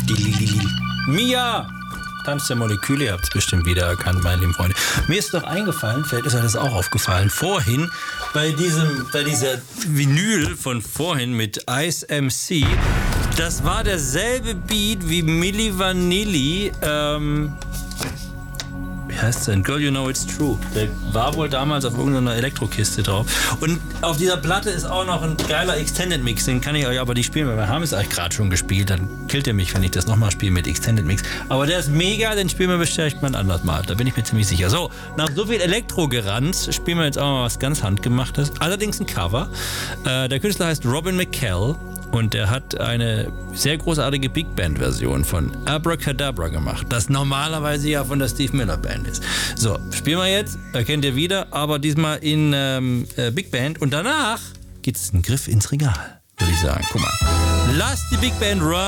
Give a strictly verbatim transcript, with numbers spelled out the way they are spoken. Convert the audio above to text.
Mia! Tanz der Moleküle, ihr habt es bestimmt wieder erkannt, meine lieben Freunde. Mir ist doch eingefallen, vielleicht ist euch das auch aufgefallen, vorhin bei diesem, bei dieser Vinyl von vorhin mit Ice M C, das war derselbe Beat wie Milli Vanilli, ähm, wie heißt denn? Girl, You Know It's True. Der war wohl damals auf irgendeiner Elektrokiste drauf. Und auf dieser Platte ist auch noch ein geiler Extended Mix, den kann ich euch aber nicht spielen, weil wir haben es eigentlich gerade schon gespielt. Dann killt ihr mich, wenn ich das nochmal spiele mit Extended Mix. Aber der ist mega, den spielen wir bestimmt mal ein anderes Mal. Da bin ich mir ziemlich sicher. So, nach so viel Elektro-Geranz spielen wir jetzt auch mal was ganz Handgemachtes. Allerdings ein Cover. Äh, der Künstler heißt Robin McCall. Und er hat eine sehr großartige Big Band-Version von Abracadabra gemacht, das normalerweise ja von der Steve Miller Band ist. So, spielen wir jetzt, erkennt ihr wieder, aber diesmal in ähm, äh, Big Band. Und danach gibt es einen Griff ins Regal, würde ich sagen. Guck mal. Lasst die Big Band run.